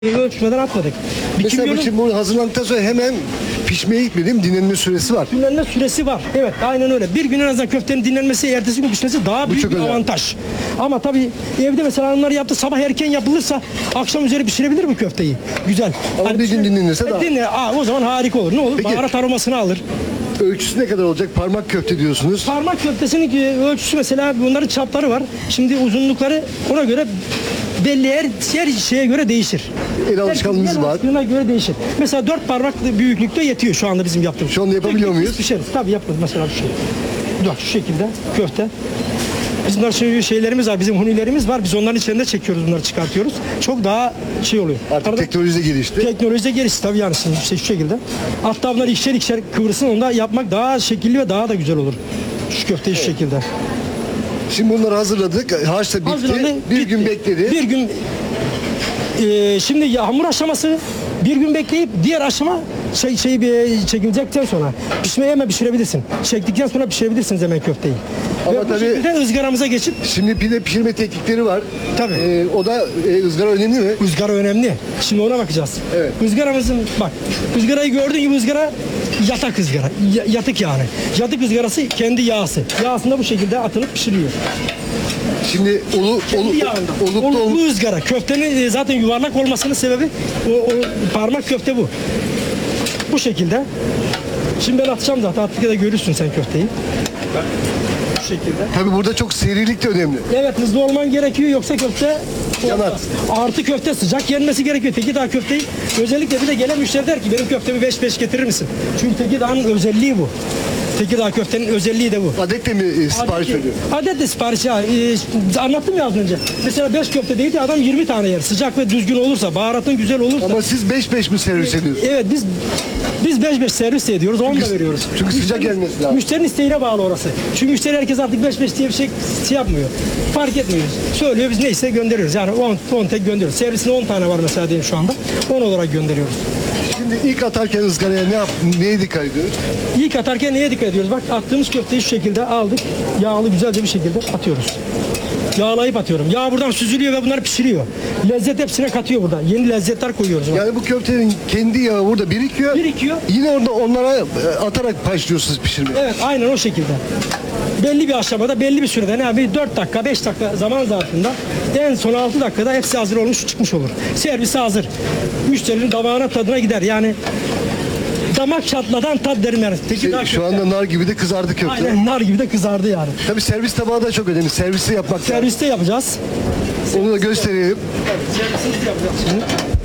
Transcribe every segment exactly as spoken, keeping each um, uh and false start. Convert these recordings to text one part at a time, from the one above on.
Ölçmeden atmadık. Bir Mesela bu kimyonun şimdi bunu hazırlandıktan sonra hemen pişmeye gitmediğim dinlenme süresi var. dinlenme süresi var. Evet, aynen öyle. Bir gün en azından köftenin dinlenmesi, ertesi gün pişmesi daha büyük çok bir önemli. avantaj. Ama tabii evde mesela hanımlar yaptı, sabah erken yapılırsa akşam üzeri pişirebilir bu köfteyi. Güzel. Ama bir gün dinlenirse daha- Dinle, aa, o zaman harika olur. Ne olur? Peki. Baharat aromasını alır. Ölçüsü ne kadar olacak? Parmak köfte diyorsunuz. Parmak köftesinin e, ölçüsü mesela bunların çapları var. Şimdi uzunlukları ona göre belli, her, her şeye göre değişir. El alışkanlığınız Herkesin el var. alışkanlığına göre değişir. Mesela dört parmak büyüklükte yetiyor şu anda bizim yaptığımız. Şu anda yapabiliyor Tek tek muyuz? biz Pişeriz. Tabii yaparız mesela şu şey. Bak şu şekilde köfte. Bizim şimdi şeylerimiz var, bizim hunilerimiz var. Biz onların içinde çekiyoruz, bunları çıkartıyoruz. Çok daha şey oluyor. Artık Arada- teknoloji de gelişti. Teknoloji de gelişti tabii yani şimdi işte şu şekilde. Hatta bunlar ikişer ikişer kıvırsın, onu da yapmak daha şekilli ve daha da güzel olur. Şu köfteyi şu şekilde. Şimdi bunları hazırladık. Harç da bitti. Hazırlandı, bir bitti. gün bekledi. Bir gün e, şimdi ya- hamur aşaması bir gün bekleyip diğer aşama şey, şey bir çekilecekten sonra pişmeye hemen pişirebilirsin. Çektikten sonra pişirebilirsiniz hemen köfteyi. Ama Ve bu tabii- şekilde ızgaramıza geçip Şimdi pide pişirme teknikleri var. Tabii. Ee, o da e, ızgara önemli mi? ızgara önemli. Şimdi ona bakacağız. Evet. Izgaramızın bak, ızgarayı gördüğün gibi ızgara yatak ızgara. Ya- yatık yani. Yatık ızgarası kendi yağısı. Yağsında bu şekilde atılıp pişiriliyor. Şimdi olu, Kendi olu, yağında. olup da ol- Oluklu ızgara. Köftenin e, zaten yuvarlak olmasının sebebi o, o parmak köfte bu. Bu şekilde. Şimdi ben atacağım zaten. Attıkça da görürsün sen köfteyi. Bu şekilde. tabii burada çok serilik de önemli. Evet, hızlı olman gerekiyor, yoksa köfte Yanar. olmaz. Artı köfte sıcak yenmesi gerekiyor. Tekirdağ köfteyi özellikle bir de gelen müşteri der ki benim köftemi beş beş getirir misin? Çünkü Tekirdağ'ın özelliği bu. Tekirdağ köftenin özelliği de bu. Adetle mi e, sipariş Adet- veriyor? Adet de sipariş ya. Ee, anlattım ya az önce. Mesela beş köfte değil de adam yirmi tane yer. Sıcak ve düzgün olursa, baharatın güzel olursa. Ama siz beş beş mi servis ediyorsunuz? Evet, biz biz beş beş servis de ediyoruz. on da veriyoruz. çünkü sıcak gelmesi lazım. Müşterinin isteğine bağlı orası. Çünkü müşteri herkes artık beş beş diye bir şey, şey yapmıyor. Fark etmiyor. Söylüyor, biz neyse gönderiyoruz. Yani on, on tek gönderiyoruz. Servisinde on tane var mesela diyelim şu anda. on olarak gönderiyoruz. Şimdi ilk atarken ızgaraya ne yap, neye dikkat ediyoruz? İlk atarken neye dikkat ediyoruz? Bak, attığımız köfteyi şu şekilde aldık. Yağlı güzelce bir şekilde atıyoruz. Yağlayıp atıyorum. Yağ buradan süzülüyor ve bunları pişiriyor. Lezzet hepsine katıyor burada. Yeni lezzetler koyuyoruz. buna. Yani bu köftenin kendi yağı burada birikiyor. Birikiyor. Yine orada onlara e, atarak başlıyorsunuz pişirmeye. Evet, aynen o şekilde. Belli bir aşamada, belli bir sürede, yani dört dakika, beş dakika zaman zarfında en son altı dakikada hepsi hazır olmuş çıkmış olur. Servisi hazır. Müşterinin damağına, tadına gider. Yani damak çatladan tat derim yani. Tekirdağ Şu köfte. anda nar gibi de kızardı köfte. Aynen nar gibi de kızardı yani. Tabii servis tabağı da çok önemli. Servisi yapmak lazım. Serviste yapacağız. Onu da gösterelim. Servisimizi yapacağız şimdi.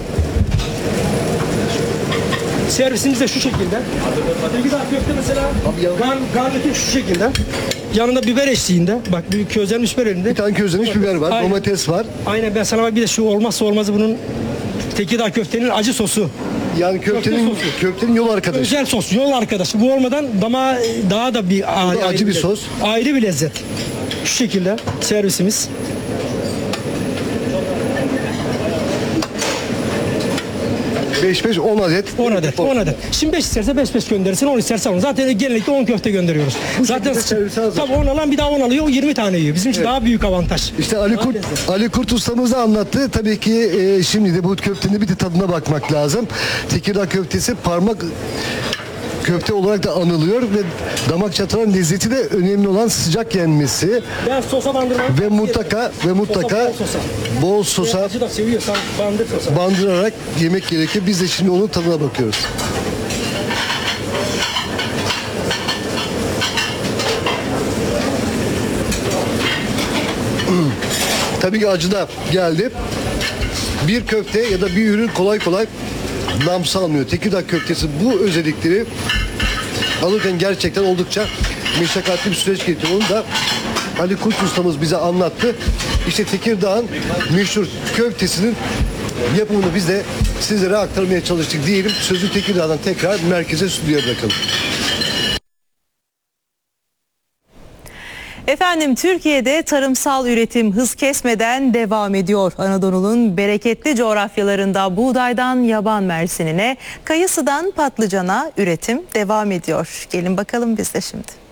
Servisimiz de şu şekilde. Tekirdağ köfte mesela gar, garnitür şu şekilde. Yanında biber eşliğinde. Bak, büyük közlenmiş biber elinde. Bir tane közlenmiş biber var, Aynen. domates var. Aynen, ben sana bak, bir de şu olmazsa olmazı bunun Tekirdağ köftenin acı sosu. Yani köftenin Köfte sosu. köftenin yol arkadaşı. Özel sos, yol arkadaşı. Bu olmadan damağa daha da bir ayrı, acı ayrı bir sos. Ayrı bir lezzet. Şu şekilde servisimiz. beş beş on adet. on adet, on adet. Şimdi beş isterse beş beş gönderirsin, on isterse on. Zaten genellikle on köfte gönderiyoruz. Zaten şekilde servise hazır. tabii on alan bir daha on alıyor, o yirmi tane yiyor. Bizim için daha büyük avantaj. İşte Ali Daha Kurt, lezzetli. Ali Kurt ustamız da anlattı. Tabii ki e, şimdi de bu köftenin bir de tadına bakmak lazım. Tekirdağ köftesi parmak köfte olarak da anılıyor ve damak çatıran lezzeti de önemli olan sıcak yenmesi Ben sosa bandırmayı ve mutlaka ve mutlaka bol sosa. bol sosa Acı da seviyorsan bandır sosa. bandırarak yemek gerekiyor. Biz de şimdi onun tadına bakıyoruz. Tabii ki acı da geldi. Bir köfte ya da bir ürün kolay kolay nam salmıyor. Tekirdağ köftesi bu özellikleri alırken gerçekten oldukça meşakkatli bir süreç getiriyor. Onu da Ali Kurt ustamız bize anlattı. İşte Tekirdağ'ın meşhur köftesinin yapımını biz de sizlere aktarmaya çalıştık diyelim. Sözü Tekirdağ'dan tekrar merkeze, stüdyoya bırakalım. Efendim, Türkiye'de tarımsal üretim hız kesmeden devam ediyor. Anadolu'nun bereketli coğrafyalarında buğdaydan yaban mersinine, kayısıdan patlıcana üretim devam ediyor. Gelin bakalım biz de şimdi.